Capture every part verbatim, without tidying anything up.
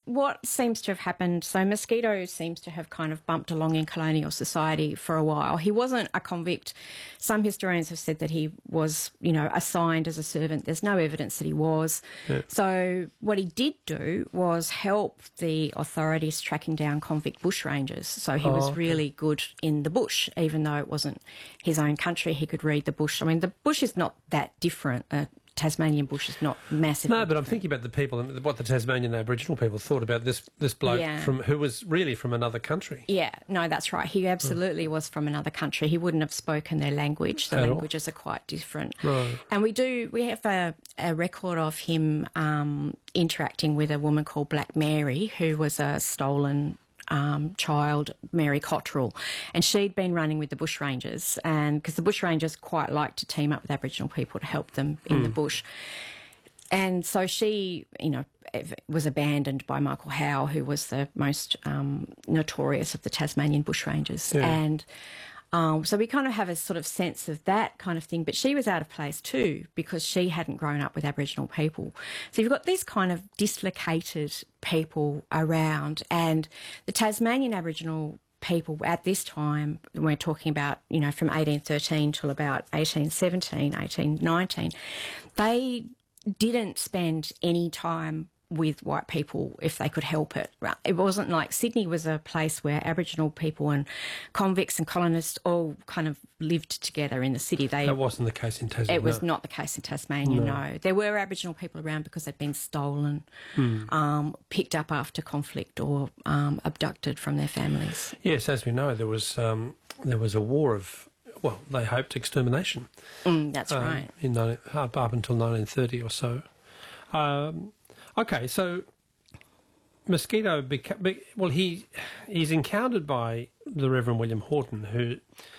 what seems to have happened, so Mosquito seems to have kind of bumped along in colonial society for a while. He wasn't a convict. Some historians have said that he was, you know, assigned as a servant. There's no evidence that he was. Yeah. So what he did do was help the authorities tracking down convict bushrangers. So he Oh, was okay. really good in the bush, even though it wasn't his own country. He could read the bush. I mean, the bush is not that different. Uh, Tasmanian bush is not massive. No, but I'm thinking about the people, and what the Tasmanian Aboriginal people thought about this this bloke Yeah. from who was really from another country. Yeah, no, that's right. He absolutely was from another country. He wouldn't have spoken their language. The At all. languages are quite different. Right. And we do, we have a, a record of him um, interacting with a woman called Black Mary, who was a stolen um, child, Mary Cottrell. And she'd been running with the bushrangers, and because the bushrangers quite like to team up with Aboriginal people to help them in the bush. And so she, you know, was abandoned by Michael Howe, who was the most um, notorious of the Tasmanian bushrangers. Yeah. And um, so we kind of have a sort of sense of that kind of thing. But she was out of place too, because she hadn't grown up with Aboriginal people. So you've got these kind of dislocated people around, and the Tasmanian Aboriginal people at this time, we're talking about, you know, from eighteen thirteen till about eighteen seventeen, eighteen nineteen, they didn't spend any time with white people if they could help it. It wasn't like Sydney was a place where Aboriginal people and convicts and colonists all kind of lived together in the city. They, That wasn't the case in Tasmania. it was not the case in Tasmania, no. no. There were Aboriginal people around because they'd been stolen, um, picked up after conflict, or um, abducted from their families. Yes, as we know, there was um, there was a war of, well, they hoped extermination. Mm, that's um, right. In nineteen, up, up until nineteen thirty or so. Um, okay, so Mosquito, beca- be, well, he he's encountered by the Reverend William Horton, who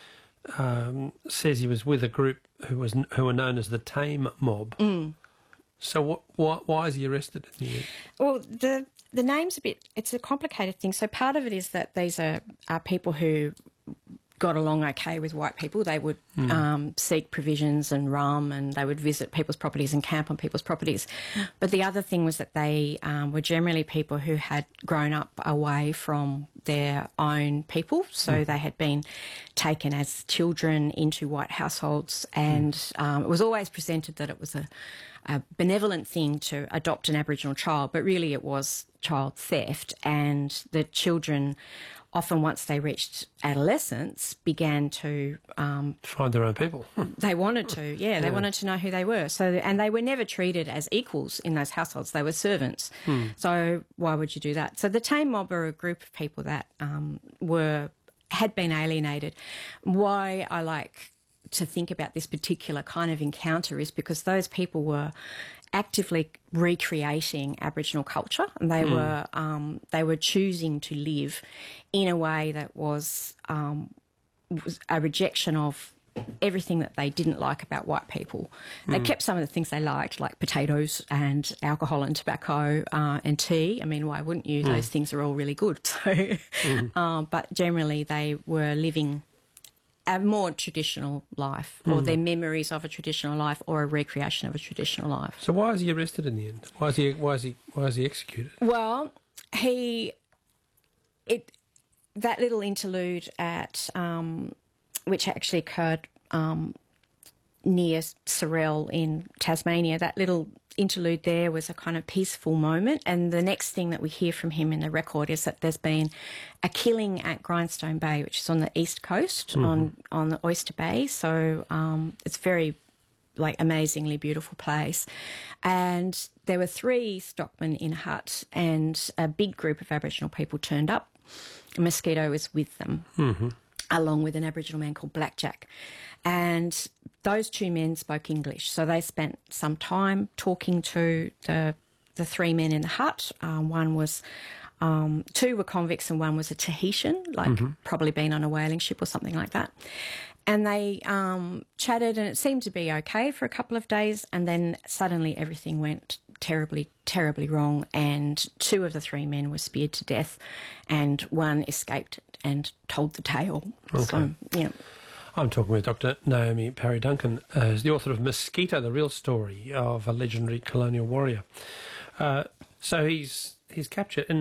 um, says he was with a group who was who were known as the Tame Mob. Mm. So what, why, why is he arrested in the end? Well, the the name's a bit, it's a complicated thing. So part of it is that these are, are people who got along okay with white people. They would Mm. um, seek provisions and rum, and they would visit people's properties and camp on people's properties. But the other thing was that they um, were generally people who had grown up away from their own people. So Mm. they had been taken as children into white households, and Mm. um, it was always presented that it was a, a benevolent thing to adopt an Aboriginal child, but really it was child theft. And the children, often once they reached adolescence, began to um, Find their own people. they wanted to, yeah, they Yeah. wanted to know who they were. So, and they were never treated as equals in those households. They were servants. So why would you do that? So the Tame Mob are a group of people that um, were had been alienated. Why I like to think about this particular kind of encounter is because those people were actively recreating Aboriginal culture, and they were um, they were choosing to live in a way that was um, was a rejection of everything that they didn't like about white people. They kept some of the things they liked, like potatoes and alcohol and tobacco uh, and tea. I mean, why wouldn't you? Those things are all really good. So, um, but generally they were living a more traditional life, or their memories of a traditional life, or a recreation of a traditional life. So why is he arrested in the end? Why is he why is he why is he executed? Well, he it that little interlude at um, which actually occurred um, near Sorell in Tasmania. That little interlude there was a kind of peaceful moment, and the next thing that we hear from him in the record is that there's been a killing at Grindstone Bay, which is on the east coast, on on the Oyster Bay. So um, it's very like amazingly beautiful place, and there were three stockmen in a hut, and a big group of Aboriginal people turned up. Mosquito was with them, along with an Aboriginal man called Blackjack. And those two men spoke English. So they spent some time talking to the the three men in the hut. Um, one was, um, two were convicts and one was a Tahitian, like probably been on a whaling ship or something like that. And they um, chatted, and it seemed to be okay for a couple of days, and then suddenly everything went terribly, terribly wrong, and two of the three men were speared to death, and one escaped and told the tale. Okay. So, yeah. I'm talking with Doctor Naomi Parry Duncan, uh, who's the author of Mosquito, the Real Story of a Legendary Colonial Warrior. Uh, so he's he's captured, and